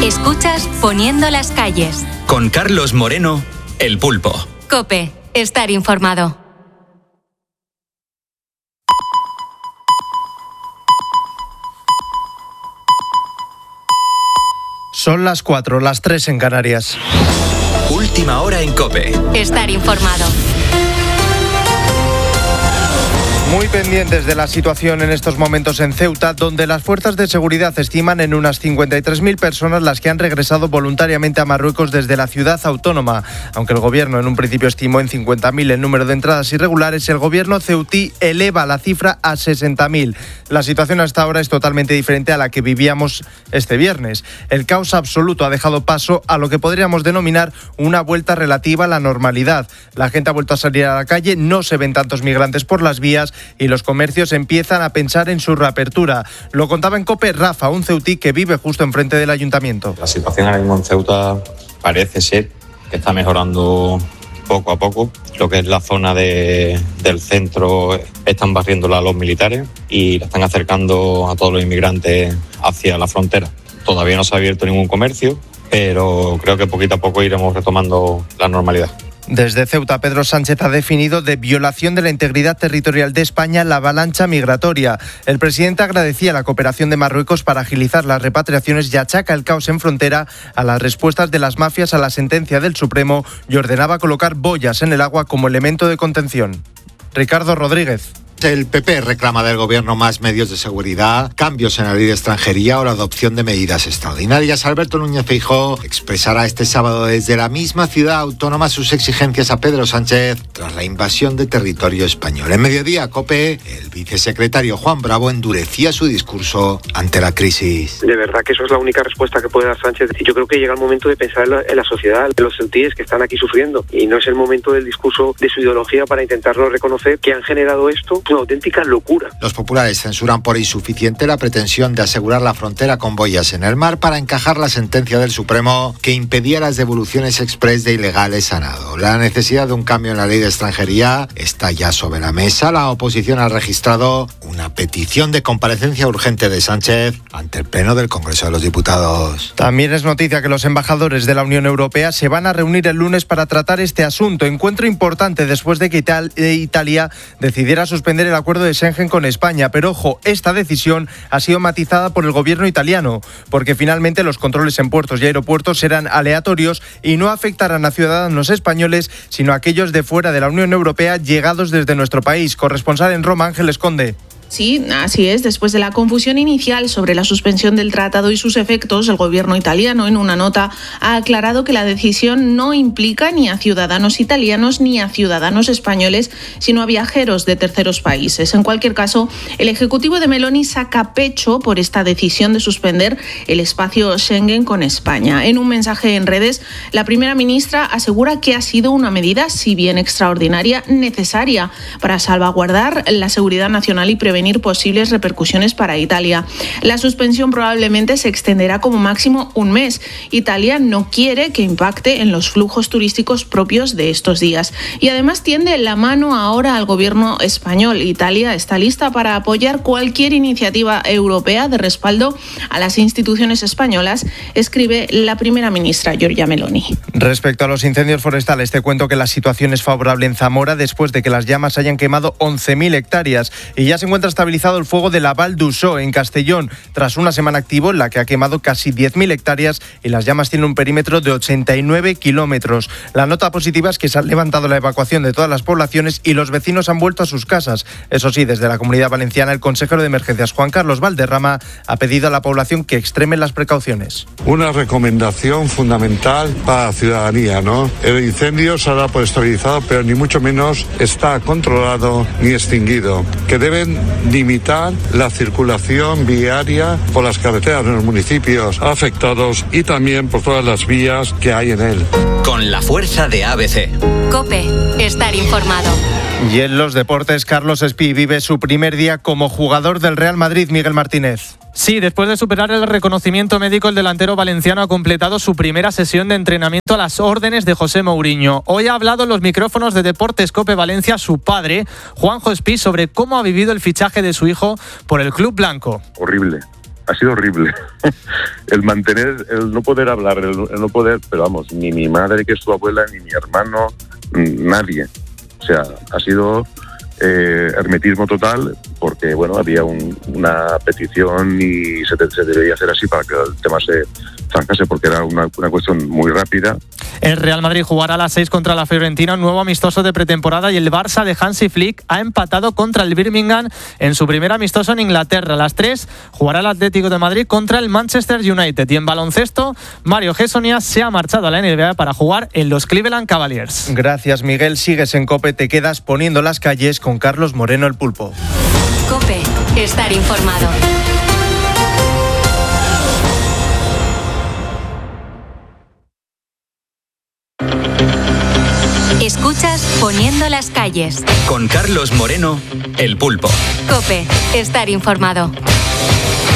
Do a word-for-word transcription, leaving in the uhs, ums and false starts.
Escuchas Poniendo las calles. Con Carlos Moreno, El Pulpo. COPE. Estar informado. Son las cuatro, las tres en Canarias. Última hora en COPE. Estar informado. Muy pendientes de la situación en estos momentos en Ceuta, donde las fuerzas de seguridad estiman en unas cincuenta y tres mil personas las que han regresado voluntariamente a Marruecos desde la ciudad autónoma. Aunque el gobierno en un principio estimó en cincuenta mil el número de entradas irregulares, el gobierno ceutí eleva la cifra a sesenta mil. La situación hasta ahora es totalmente diferente a la que vivíamos este viernes. El caos absoluto ha dejado paso a lo que podríamos denominar una vuelta relativa a la normalidad. La gente ha vuelto a salir a la calle, no se ven tantos migrantes por las vías y los comercios empiezan a pensar en su reapertura. Lo contaba en COPE Rafa, un ceutí que vive justo enfrente del ayuntamiento. La situación ahora mismo en Ceuta parece ser que está mejorando poco a poco. Lo que es la zona de, del centro están barriéndola los militares y la están acercando a todos los inmigrantes hacia la frontera. Todavía no se ha abierto ningún comercio, pero creo que poquito a poco iremos retomando la normalidad. Desde Ceuta, Pedro Sánchez ha definido de violación de la integridad territorial de España la avalancha migratoria. El presidente agradecía la cooperación de Marruecos para agilizar las repatriaciones y achaca el caos en frontera a las respuestas de las mafias a la sentencia del Supremo y ordenaba colocar boyas en el agua como elemento de contención. Ricardo Rodríguez. El P P reclama del gobierno más medios de seguridad, cambios en la ley de extranjería o la adopción de medidas extraordinarias. Alberto Núñez Feijóo expresará este sábado desde la misma ciudad autónoma sus exigencias a Pedro Sánchez tras la invasión de territorio español. En Mediodía, COPE, el vicesecretario Juan Bravo endurecía su discurso ante la crisis. De verdad que eso es la única respuesta que puede dar Sánchez. Yo creo que llega el momento de pensar en la, en la sociedad, en los ceutíes que están aquí sufriendo. Y no es el momento del discurso de su ideología para intentarlo reconocer que han generado esto. Una auténtica locura. Los populares censuran por insuficiente la pretensión de asegurar la frontera con boyas en el mar para encajar la sentencia del Supremo que impedía las devoluciones exprés de ilegales a nado. La necesidad de un cambio en la ley de extranjería está ya sobre la mesa. La oposición ha registrado una petición de comparecencia urgente de Sánchez ante el Pleno del Congreso de los Diputados. También es noticia que los embajadores de la Unión Europea se van a reunir el lunes para tratar este asunto. Encuentro importante después de que Ital- Italia decidiera suspender el acuerdo de Schengen con España, pero ojo, esta decisión ha sido matizada por el gobierno italiano, porque finalmente los controles en puertos y aeropuertos serán aleatorios y no afectarán a ciudadanos españoles, sino a aquellos de fuera de la Unión Europea llegados desde nuestro país. Corresponsal en Roma, Ángeles Conde. Sí, así es. Después de la confusión inicial sobre la suspensión del tratado y sus efectos, el gobierno italiano, en una nota, ha aclarado que la decisión no implica ni a ciudadanos italianos ni a ciudadanos españoles, sino a viajeros de terceros países. En cualquier caso, el ejecutivo de Meloni saca pecho por esta decisión de suspender el espacio Schengen con España. En un mensaje en redes, la primera ministra asegura que ha sido una medida, si bien extraordinaria, necesaria para salvaguardar la seguridad nacional y prevenir posibles repercusiones para Italia. La suspensión probablemente se extenderá como máximo un mes. Italia no quiere que impacte en los flujos turísticos propios de estos días. Y además tiende la mano ahora al gobierno español. Italia está lista para apoyar cualquier iniciativa europea de respaldo a las instituciones españolas, escribe la primera ministra Giorgia Meloni. Respecto a los incendios forestales, te cuento que la situación es favorable en Zamora después de que las llamas hayan quemado once mil hectáreas y ya se encuentra estabilizado el fuego de la Val d'Uixó en Castellón, tras una semana activo en la que ha quemado casi diez mil hectáreas y las llamas tienen un perímetro de ochenta y nueve kilómetros. La nota positiva es que se ha levantado la evacuación de todas las poblaciones y los vecinos han vuelto a sus casas. Eso sí, desde la Comunidad Valenciana, el consejero de Emergencias, Juan Carlos Valderrama, ha pedido a la población que extremen las precauciones. Una recomendación fundamental para la ciudadanía, ¿no? El incendio se ha dado por estabilizado, pero ni mucho menos está controlado ni extinguido, que deben limitar la circulación viaria por las carreteras de los municipios afectados y también por todas las vías que hay en él. Con la fuerza de A B C. COPE. Estar informado. Y en los deportes, Carlos Espí vive su primer día como jugador del Real Madrid, Miguel Martínez. Sí, después de superar el reconocimiento médico, el delantero valenciano ha completado su primera sesión de entrenamiento a las órdenes de José Mourinho. Hoy ha hablado en los micrófonos de Deportes COPE Valencia su padre, Juanjo Espí, sobre cómo ha vivido el fichaje de su hijo por el club blanco. Horrible, ha sido horrible. El mantener, el no poder hablar, el, el no poder, pero vamos, ni mi madre, que es su abuela, ni mi hermano, nadie. O sea, ha sido eh, hermetismo total, porque bueno, había un, una petición y se, te, se debería hacer así para que el tema se zanjase, porque era una, una cuestión muy rápida. El Real Madrid jugará a las seis contra la Fiorentina, un nuevo amistoso de pretemporada, y el Barça de Hansi Flick ha empatado contra el Birmingham en su primer amistoso en Inglaterra. A las tres jugará el Atlético de Madrid contra el Manchester United. Y en baloncesto, Mario Gessonia se ha marchado a la N B A para jugar en los Cleveland Cavaliers. Gracias, Miguel. Sigues en COPE, te quedas poniendo las calles con Carlos Moreno, el Pulpo. COPE, estar informado. Escuchas Poniendo las calles. Con Carlos Moreno, el Pulpo. COPE, estar informado.